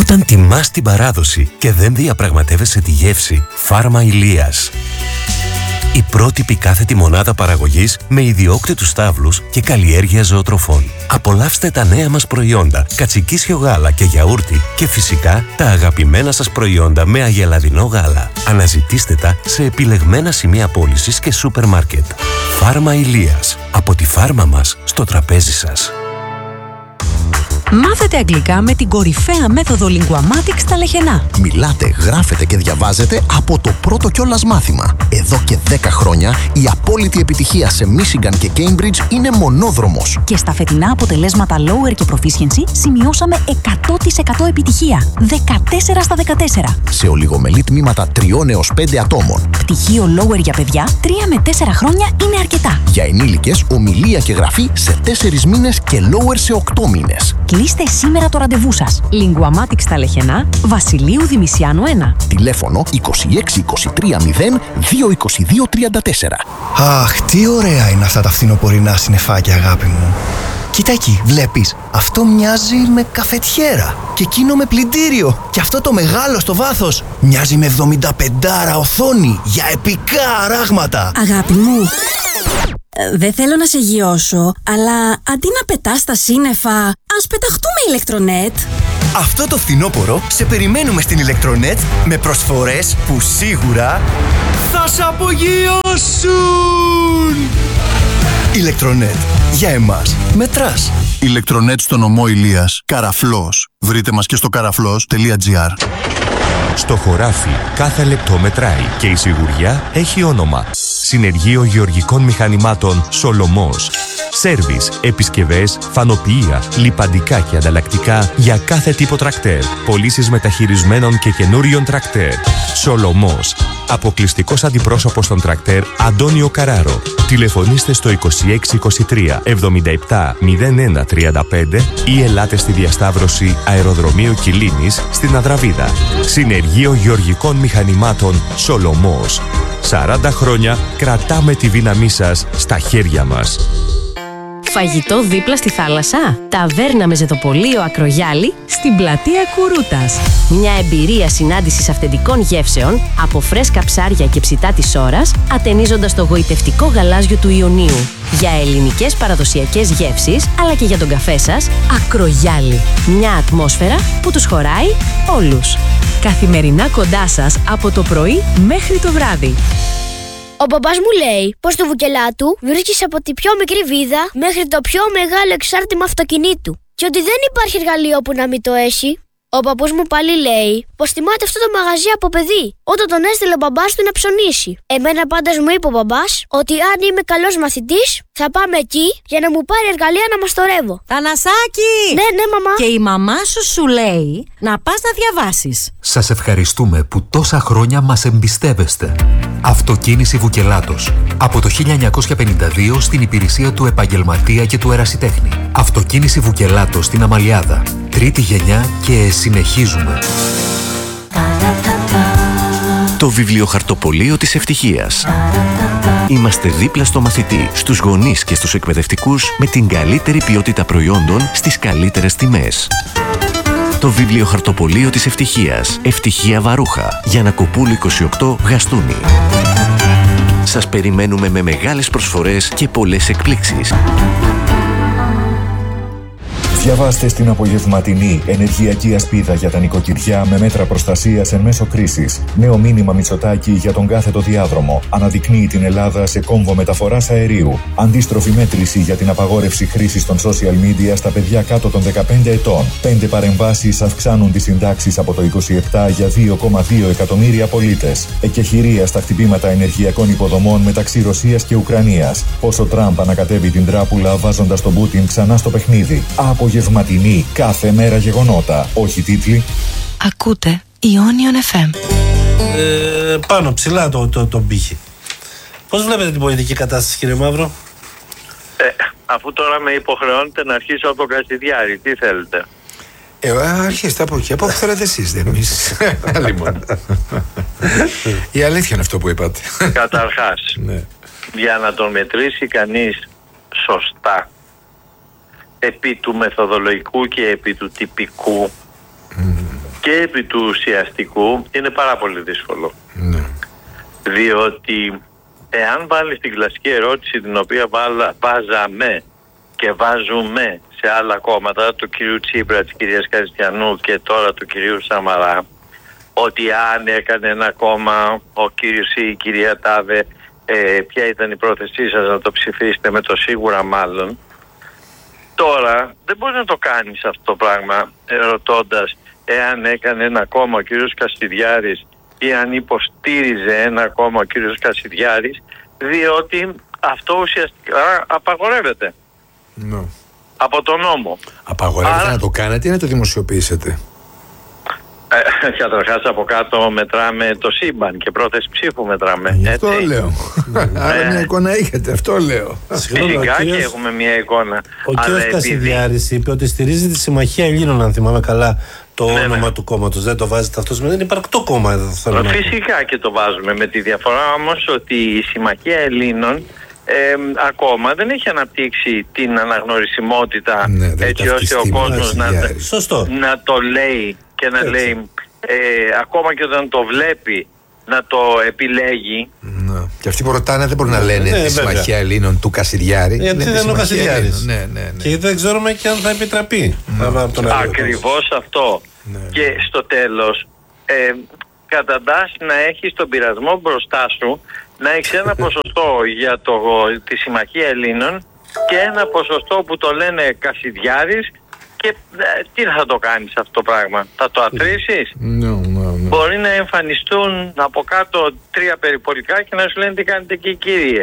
Όταν τιμάς την παράδοση και δεν διαπραγματεύεσαι τη γεύση, Φάρμα Ηλίας. Η πρότυπη κάθετη μονάδα παραγωγής με ιδιόκτητους στάβλους και καλλιέργεια ζωοτροφών. Απολαύστε τα νέα μας προϊόντα, κατσικίσιο γάλα και γιαούρτι και φυσικά τα αγαπημένα σας προϊόντα με αγελαδινό γάλα. Αναζητήστε τα σε επιλεγμένα σημεία πώλησης και σούπερ μάρκετ. Φάρμα Ηλίας. Από τη φάρμα μας στο τραπέζι σας. Μάθετε αγγλικά με την κορυφαία μέθοδο Linguamatics στα Λεχενά. Μιλάτε, γράφετε και διαβάζετε από το πρώτο κιόλας μάθημα. Εδώ και 10 χρόνια η απόλυτη επιτυχία σε Michigan και Cambridge είναι μονόδρομος. Και στα φετινά αποτελέσματα Lower και Proficiency σημειώσαμε 100% επιτυχία. 14 στα 14. Σε ολιγομελή τμήματα 3 έως 5 ατόμων. Πτυχίο Lower για παιδιά 3 με 4 χρόνια είναι αρκετά. Για ενήλικες, ομιλία και γραφή σε 4 μήνες και Lower σε 8 μήνες. Κλείστε σήμερα το ραντεβού σας. Linguamatics στα Λεχενά, Βασιλείου Δημησιάνου 1. Τηλέφωνο 26 23 0 222 34. Αχ, τι ωραία είναι αυτά τα φθινοπορεινά συννεφάκια, αγάπη μου. Κοίτα εκεί, βλέπεις. Αυτό μοιάζει με καφετιέρα. Και εκείνο με πλυντήριο. Και αυτό το μεγάλο στο βάθος μοιάζει με 75 οθόνη για επικά αράγματα. Αγάπη μου, δεν θέλω να σε γιώσω, αλλά αντί να πετάς τα σύννεφα, ας πεταχτούμε ηλεκτρονέτ. Αυτό το φθινόπωρο σε περιμένουμε στην ηλεκτρονέτ με προσφορές που σίγουρα θα σε απογειώσουν. Ηλεκτρονέτ. Για εμάς. Μετράς. Ηλεκτρονέτ στο νομό Ηλίας. Καραφλός. Βρείτε μας και στο καραφλός.gr. Στο χωράφι κάθε λεπτό μετράει και η σιγουριά έχει όνομα. Συνεργείο Γεωργικών Μηχανημάτων Σολομός. Σέρβις, επισκευές, φανοποιεία, λιπαντικά και ανταλλακτικά για κάθε τύπο τρακτέρ. Πωλήσεις μεταχειρισμένων και καινούριων τρακτέρ. Σολομός. Αποκλειστικός αντιπρόσωπος των τρακτέρ Αντώνιο Καράρο. Τηλεφωνήστε στο 2623 77 01 35 ή ελάτε στη διασταύρωση Αεροδρομίου Κιλίνης στην Αδραβίδα. Συνεργείο Γεωργικών Μηχανημάτων Σολομός. 40 χρόνια κρατάμε τη δύναμή σας στα χέρια μας. Φαγητό δίπλα στη θάλασσα. Ταβέρνα με ζεδοπολείο Ακρογιάλη στην πλατεία Κουρούτας. Μια εμπειρία συνάντησης αυθεντικών γεύσεων από φρέσκα ψάρια και ψητά της ώρας, ατενίζοντας το γοητευτικό γαλάζιο του Ιωνίου. Για ελληνικές παραδοσιακές γεύσεις, αλλά και για τον καφέ σας, Ακρογιάλη. Μια ατμόσφαιρα που τους χωράει όλους. Καθημερινά κοντά σας από το πρωί μέχρι το βράδυ. Ο μπαμπάς μου λέει πως το βουκελάτου βρίσκεις από τη πιο μικρή βίδα μέχρι το πιο μεγάλο εξάρτημα αυτοκινήτου και ότι δεν υπάρχει εργαλείο που να μην το έχει. Ο παππούς μου πάλι λέει πως θυμάται αυτό το μαγαζί από παιδί, όταν τον έστειλε ο μπαμπάς του να ψωνίσει. Εμένα πάντως μου είπε ο μπαμπάς ότι αν είμαι καλός μαθητής θα πάμε εκεί για να μου πάρει εργαλεία να μαστορεύω. Θανασάκη! Ναι, μαμά. Και η μαμά σου λέει να πας να διαβάσεις. Σας ευχαριστούμε που τόσα χρόνια μας εμπιστεύεστε. Αυτοκίνηση Βουκελάτος. Από το 1952 στην υπηρεσία του επαγγελματία και του ερασιτέχνη. Αυτοκίνηση Βουκελάτος στην Αμαλιάδα. Τρίτη γενιά και συνεχίζουμε. Το βιβλιοχαρτοπωλείο της ευτυχίας. Είμαστε δίπλα στο μαθητή, στους γονείς και στους εκπαιδευτικούς με την καλύτερη ποιότητα προϊόντων στις καλύτερες τιμές. Το βιβλιοχαρτοπωλείο της ευτυχίας. Ευτυχία Βαρούχα. Γιαννακοπούλου 28 Γαστούνη. Σας περιμένουμε με μεγάλες προσφορές και πολλές εκπλήξεις. Διαβάστε στην απογευματινή ενεργειακή ασπίδα για τα νοικοκυριά με μέτρα προστασίας εν μέσω κρίσης. Νέο μήνυμα Μητσοτάκη για τον κάθετο διάδρομο. Αναδεικνύει την Ελλάδα σε κόμβο μεταφοράς αερίου. Αντίστροφη μέτρηση για την απαγόρευση χρήσης των social media στα παιδιά κάτω των 15 ετών. 5 παρεμβάσεις αυξάνουν τις συντάξεις από το 27 για 2,2 εκατομμύρια πολίτες. Εκεχηρία στα χτυπήματα ενεργειακών υποδομών μεταξύ Ρωσίας και Ουκρανίας. Πώς ο Τραμπ ανακατεύει την τράπουλα βάζοντας τον Πούτιν ξανά στο παιχνίδι. Απογευματινή, κάθε μέρα γεγονότα, όχι τίτλοι. Ακούτε Ionion FM. Πάνω ψηλά τον πύχη. Πώς βλέπετε την πολιτική κατάσταση, κύριε Μαύρο? Αφού τώρα με υποχρεώνετε να αρχίσω από Κασιδιάρη, τι θέλετε? Αρχίστε από εκεί, από όπου θέλετε εσείς, δεν εμείς. Η αλήθεια είναι αυτό που είπατε. Καταρχάς, για να τον μετρήσει κανείς σωστά επί του μεθοδολογικού και επί του τυπικού και επί του ουσιαστικού είναι πάρα πολύ δύσκολο. Ναι. Διότι εάν βάλεις την κλασική ερώτηση την οποία βάζαμε και βάζουμε σε άλλα κόμματα, του κυρίου Τσίπρα, της κυρίας Καριστιανού και τώρα του κυρίου Σαμαρά, ότι αν έκανε ένα κόμμα ο κύριος ή η κυρία Τάδε, ποια ήταν η πρόθεσή σας να το ψηφίσετε, με το σίγουρα μάλλον. Τώρα δεν μπορεί να το κάνεις αυτό το πράγμα ρωτώντας εάν έκανε ένα κόμμα ο κύριος Κασιδιάρης ή αν υποστήριζε ένα κόμμα ο κύριος Κασιδιάρης, διότι αυτό ουσιαστικά απαγορεύεται από τον νόμο. Απαγορεύεται να το κάνετε ή να το δημοσιοποιήσετε? Καταρχάς από κάτω μετράμε το σύμπαν και πρόθεση ψήφου μετράμε. Αυτό λέω. Άρα μια εικόνα έχετε, αυτό λέω. Φυσικά και έχουμε μια εικόνα. Ο κ. Κασιδιάρης είπε ότι στηρίζει τη Συμμαχία Ελλήνων, αν θυμάμαι καλά το όνομα του κόμματος. Δεν το βάζετε αυτό σημαίνει, είναι υπαρκτό κόμμα εδώ. Φυσικά και το βάζουμε, με τη διαφορά όμως ότι η Συμμαχία Ελλήνων ακόμα δεν έχει αναπτύξει την αναγνωρισιμότητα, έτσι ώστε ο κόσμος να το λέει και να λέει ακόμα και όταν το βλέπει να το επιλέγει. Και αυτοί που ρωτάνε δεν μπορούν να λένε τη Συμμαχία Ελλήνων του Κασιδιάρη. Γιατί δεν είναι ο Κασιδιάρης. Και δεν ξέρουμε και αν θα επιτραπεί. Ακριβώς αυτό. Και στο τέλος καταντάς να έχεις τον πειρασμό μπροστά σου, να έχεις ένα ποσοστό για τη Συμμαχία Ελλήνων και ένα ποσοστό που το λένε Κασιδιάρης. Και τι θα το κάνεις αυτό το πράγμα? Θα το αθροίσεις? Μπορεί να εμφανιστούν από κάτω 3 περιπολικά και να σου λένε τι κάνετε εκεί κύριε.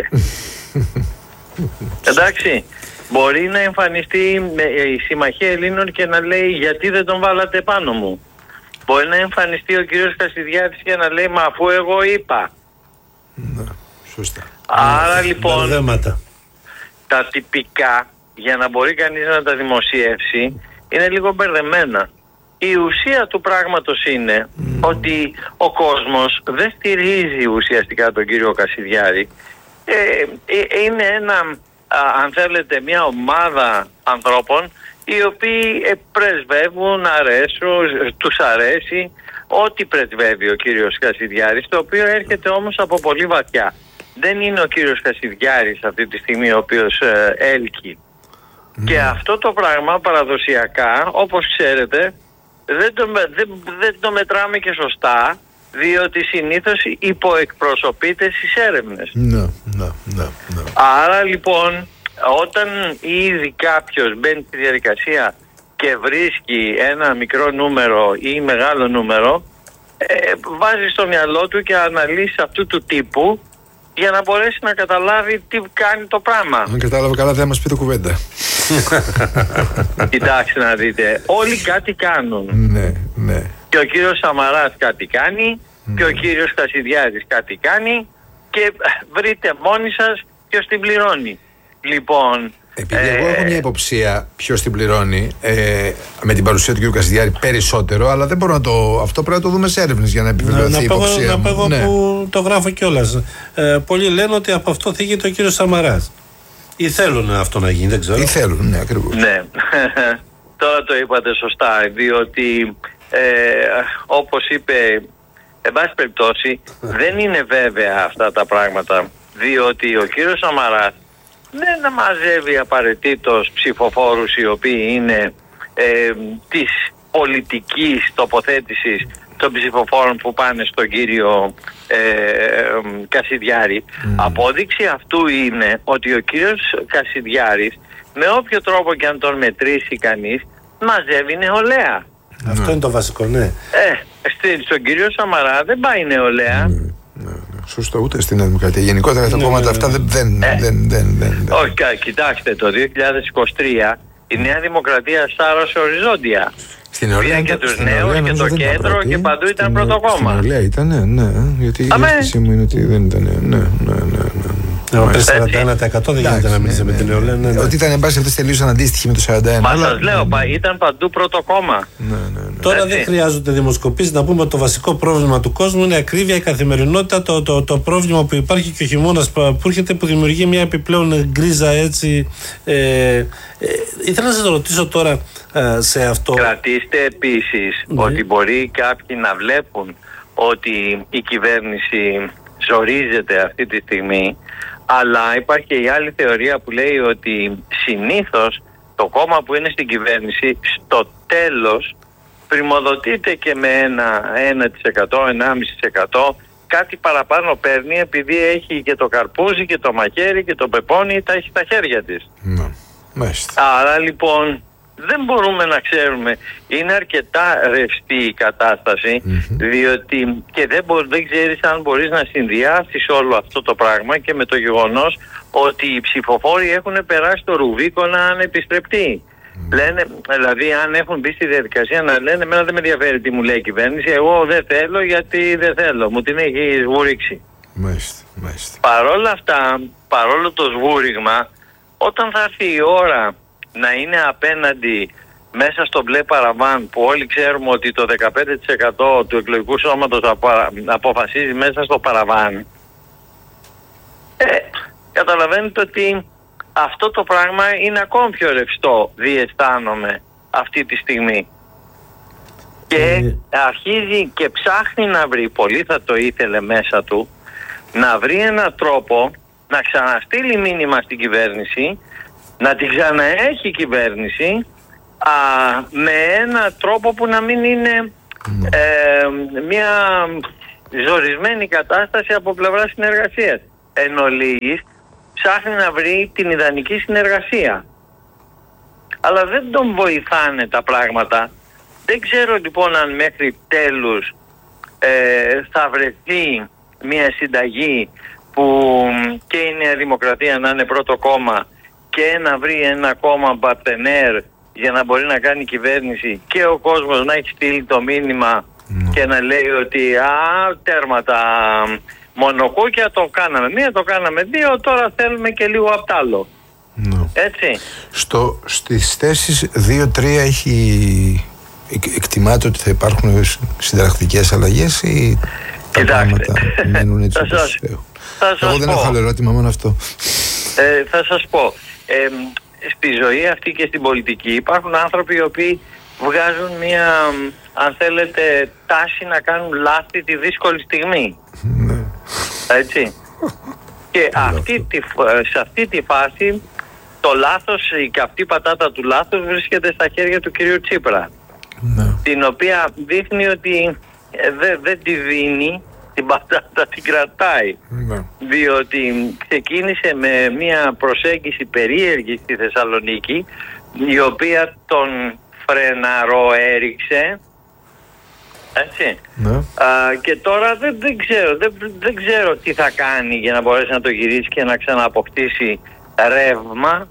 Εντάξει. Μπορεί να εμφανιστεί η Συμμαχία Ελλήνων και να λέει γιατί δεν τον βάλατε πάνω μου. Μπορεί να εμφανιστεί ο κύριος Κασιδιάρης και να λέει μα αφού εγώ είπα. Σωστά. Άρα λοιπόν τα τυπικά, για να μπορεί κανείς να τα δημοσιεύσει, είναι λίγο μπερδεμένα. Η ουσία του πράγματος είναι ότι ο κόσμος δεν στηρίζει ουσιαστικά τον κύριο Κασιδιάρη. Είναι ένα, αν θέλετε, μια ομάδα ανθρώπων οι οποίοι πρεσβεύουν, τους αρέσει ό,τι πρεσβεύει ο κύριος Κασιδιάρης, το οποίο έρχεται όμως από πολύ βαθιά. Δεν είναι ο κύριος Κασιδιάρης αυτή τη στιγμή ο οποίος έλκει. Και αυτό το πράγμα παραδοσιακά, όπως ξέρετε, δεν το μετράμε και σωστά, διότι συνήθως υποεκπροσωπείται στις έρευνες. Άρα λοιπόν, όταν ήδη κάποιος μπαίνει στη διαδικασία και βρίσκει ένα μικρό νούμερο ή μεγάλο νούμερο, βάζει στο μυαλό του και αναλύσει αυτού του τύπου για να μπορέσει να καταλάβει τι κάνει το πράγμα. Αν κατάλαβα καλά δεν μας πει το κουβέντα. Κοιτάξτε να δείτε, όλοι κάτι κάνουν. Ναι. Και ο κύριος Σαμαράς κάτι κάνει, και ο κύριος Κασιδιάρης κάτι κάνει, και βρείτε μόνοι σας ποιος την πληρώνει. Λοιπόν, επειδή εγώ έχω μια υποψία ποιος την πληρώνει, με την παρουσία του κ. Κασιδιάρη περισσότερο, αλλά δεν μπορώ να αυτό πρέπει να το δούμε σε έρευνες για να επιβεβαιωθεί η υποψία. Να πω εγώ που το γράφω κιόλας. Πολλοί λένε ότι από αυτό θίγεται ο κύριος Σαμαράς. Ή θέλουν αυτό να γίνει, δεν ξέρω. Ή θέλουν, ναι, ακριβώς. Ναι, τώρα το είπατε σωστά, διότι όπως είπε, εν πάση περιπτώσει, δεν είναι βέβαια αυτά τα πράγματα, διότι ο κύριος Σαμαράς δεν μαζεύει απαραίτητος ψηφοφόρους οι οποίοι είναι της πολιτικής τοποθέτησης των ψηφοφόρων που πάνε στον κύριο Κασιδιάρη. Απόδειξη αυτού είναι ότι ο κύριος Κασιδιάρης, με όποιο τρόπο και αν τον μετρήσει κανείς, μαζεύει νεολαία. Αυτό είναι το βασικό, ναι. Στον κύριο Σαμαρά δεν πάει νεολαία. Σωστό, ούτε στην Δημοκρατία. Γενικότερα τα κόμματα αυτά δεν. Όχι, κοιτάξτε, το 2023 η Νέα Δημοκρατία στάρωσε οριζόντια. Στην Νεολαία και τους νέους και το κέντρο και παντού ήταν πρώτο κόμμα. Στην Νεολαία ήταν, ναι. Γιατί η αίσθηση μου είναι ότι δεν ήταν. Ναι. Πριν 41% δεν γίνεται να μιλήσει με την Νεολαία. Ότι ήταν εν πάση αυτές τελείως αναντίστοιχη με το 41%. Μα σας λέω, ήταν παντού πρώτο κόμμα. Τώρα δεν χρειάζονται δημοσκοπήσεις. Να πούμε ότι το βασικό πρόβλημα του κόσμου είναι η ακρίβεια, η καθημερινότητα, το πρόβλημα που υπάρχει και ο χειμώνας που έρχεται, που δημιουργεί μια επιπλέον γκρίζα έτσι. Ήθελα να σας ρωτήσω τώρα σε αυτό. Κρατήστε επίσης ότι μπορεί κάποιοι να βλέπουν ότι η κυβέρνηση ζορίζεται αυτή τη στιγμή, αλλά υπάρχει και η άλλη θεωρία που λέει ότι συνήθως το κόμμα που είναι στην κυβέρνηση στο τέλος πριμοδοτείται και με 1%, 1,5%, κάτι παραπάνω παίρνει επειδή έχει και το καρπούζι και το μαχαίρι και το πεπόνι, τα έχει στα χέρια της. Άρα λοιπόν δεν μπορούμε να ξέρουμε, είναι αρκετά ρευστή η κατάσταση, διότι και δεν ξέρεις αν μπορείς να συνδυάσεις όλο αυτό το πράγμα και με το γεγονός ότι οι ψηφοφόροι έχουν περάσει το Ρουβίκονα ανεπιστρεπτή. Λένε, δηλαδή αν έχουν μπει στη διαδικασία να λένε εμένα δεν με ενδιαφέρει τι μου λέει η κυβέρνηση, εγώ δεν θέλω γιατί δεν θέλω, μου την έχει σβούριξει. Παρόλα αυτά, παρόλο το σβούριγμα, όταν θα έρθει η ώρα να είναι απέναντι μέσα στο μπλε παραβάν που όλοι ξέρουμε ότι το 15% του εκλογικού σώματος αποφασίζει μέσα στο παραβάν, καταλαβαίνετε ότι αυτό το πράγμα είναι ακόμη πιο ρευστό, διαισθάνομαι αυτή τη στιγμή. Και αρχίζει και ψάχνει να βρει, πολύ θα το ήθελε μέσα του, να βρει έναν τρόπο να ξαναστείλει μήνυμα στην κυβέρνηση, να την ξαναέχει η κυβέρνηση με έναν τρόπο που να μην είναι μια ζορισμένη κατάσταση από πλευρά συνεργασίας. Εν ολίγης, ψάχνει να βρει την ιδανική συνεργασία. Αλλά δεν τον βοηθάνε τα πράγματα. Δεν ξέρω λοιπόν αν μέχρι τέλους θα βρεθεί μια συνταγή που και η Νέα Δημοκρατία να είναι πρώτο κόμμα και να βρει ένα κόμμα παρτενέρ για να μπορεί να κάνει κυβέρνηση και ο κόσμος να έχει στείλει το μήνυμα και να λέει ότι τέρμα τα μονοκούκια, το κάναμε μία, το κάναμε δύο, τώρα θέλουμε και λίγο απ' τ' άλλο. Έτσι. Στις θέσεις 2-3 εκτιμάται ότι θα υπάρχουν συνταρακτικές αλλαγές ή τα πράγματα μένουν έτσι όπως έχουν? Εγώ δεν έχω άλλο ερώτημα, μόνο αυτό. Θα σας πω. Στη ζωή αυτή και στην πολιτική υπάρχουν άνθρωποι οι οποίοι βγάζουν μια, αν θέλετε, τάση να κάνουν λάθη τη δύσκολη στιγμή. Έτσι. Και σε αυτή τη φάση το λάθος και αυτή η πατάτα του λάθος βρίσκεται στα χέρια του κυρίου Τσίπρα, την οποία δείχνει ότι δεν τη δίνει την πατάτα, την κρατάει, διότι ξεκίνησε με μια προσέγγιση περίεργη στη Θεσσαλονίκη, η οποία τον φρεναρό έριξε, έτσι. Και τώρα δεν ξέρω τι θα κάνει για να μπορέσει να το γυρίσει και να ξανααποκτήσει ρεύμα.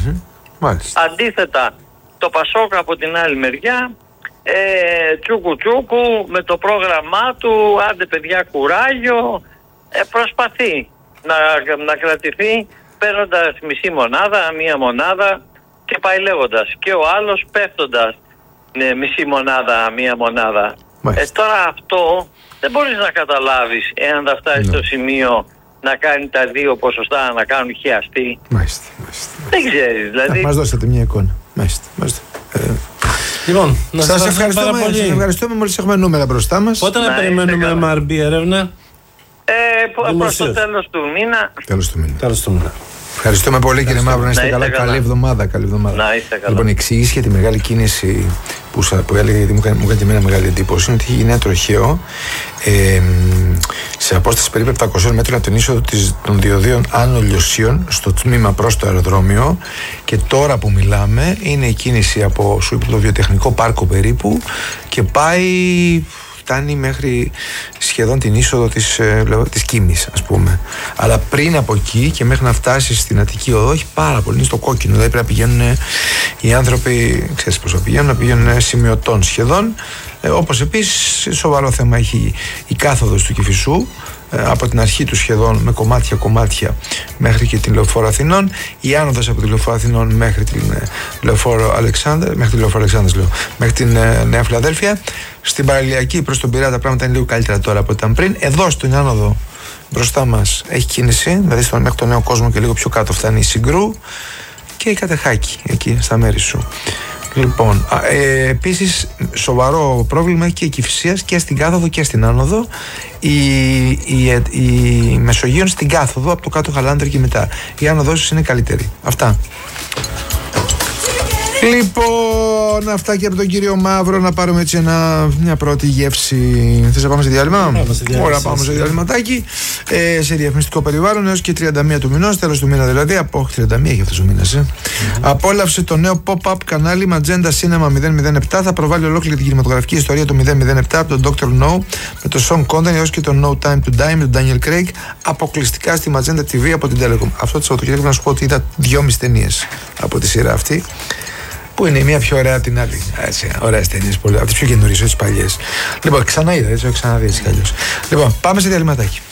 Αντίθετα, το Πασόκ από την άλλη μεριά τσούκου τσούκου με το πρόγραμμά του, άντε παιδιά κουράγιο, προσπαθεί να κρατηθεί παίρνοντας μισή μονάδα, μία μονάδα και πάει λέγοντας, και ο άλλος πέφτοντας μισή μονάδα, μία μονάδα. Τώρα αυτό δεν μπορείς να καταλάβεις εάν θα φτάσει στο σημείο να κάνει τα δύο ποσοστά να κάνουν χιαστή. Δεν ξέρεις δηλαδή. Μας δώσατε μια εικόνα. Λοιπόν, να σας ευχαριστούμε πολύ. Σας ευχαριστούμε, μόλις έχουμε νούμερα μπροστά μας. Πότε να περιμένουμε MRB έρευνα? Προς το τέλος του μήνα. Τέλος του μήνα. Ευχαριστούμε πολύ, κύριε Μαύρο, να είστε καλά. Καλή εβδομάδα. Να είστε καλά. Λοιπόν, η εξήγηση για τη μεγάλη κίνηση που έλεγε, γιατί μου έκανε και εμένα μεγάλη εντύπωση, είναι ότι είχε γίνει ένα τροχαίο σε απόσταση περίπου 700 μέτρων από την είσοδο των διοδίων Άνω Λιωσίων στο τμήμα προς το αεροδρόμιο, και τώρα που μιλάμε είναι η κίνηση από το βιοτεχνικό πάρκο περίπου και φτάνει μέχρι σχεδόν την είσοδο της Κίμης, ας πούμε. Αλλά πριν από εκεί και μέχρι να φτάσει στην Αττική Οδό έχει πάρα πολύ, είναι στο κόκκινο. Δηλαδή πρέπει να πηγαίνουν οι άνθρωποι, ξέρεις πώς θα πηγαίνουν, να πηγαίνουν σημειωτών σχεδόν. Όπως επίσης σοβαρό θέμα έχει η κάθοδος του Κηφισού, από την αρχή του σχεδόν με κομμάτια μέχρι και την Λεωφόρο Αθηνών, η άνοδος από τη Λεωφόρο Αθηνών μέχρι την Λεωφόρο Αλεξάνδρας, μέχρι την Νέα Φιλαδέλφια. Στην παραλιακή προς τον Πειραιά τα πράγματα είναι λίγο καλύτερα τώρα από ό,τι ήταν πριν. Εδώ στην άνοδο μπροστά μας έχει κίνηση, δηλαδή μέχρι τον Νέο Κόσμο και λίγο πιο κάτω φτάνει η Συγκρού και η Κατεχάκη εκεί στα μέρη σου. Λοιπόν, επίσης σοβαρό πρόβλημα έχει και η Κηφισίας και στην κάθοδο και στην άνοδο. Η Μεσογείων στην κάθοδο από το κάτω Χαλάνδρη και μετά. Η άνοδος είναι καλύτερη. Αυτά. Λοιπόν, αυτά και από τον κύριο Μαύρο, να πάρουμε έτσι μια πρώτη γεύση. Θες να πάμε σε διάλειμμα? Ωραία, πάμε σε διαλυματάκι. Σε διαφημιστικό περιβάλλον έως και 31 του μηνός, τέλος του μήνα δηλαδή. Από 31 έχει αυτός ο μήνας. Απόλαυσε το νέο pop-up κανάλι Magenta Cinema 007. Θα προβάλλει ολόκληρη την κινηματογραφική ιστορία του 007 από τον Dr. No με το Sean Connery έως και το No Time to Die με τον Daniel Craig, αποκλειστικά στη Magenta TV από την Telecom. Αυτό το Σαββατοκύριακο να σου πω ότι είδα 2,5 ταινίες από τη σειρά αυτή, που είναι η μία πιο ωραία από την άλλη. Έτσι, ωραίες ταινίες, πολύ. Από τις πιο καινούριες, όχι τις παλιές. Λοιπόν, ξαναείδα, έτσι, ξαναδεί έτσι κι αλλιώς. Λοιπόν, πάμε σε διαλυματάκι.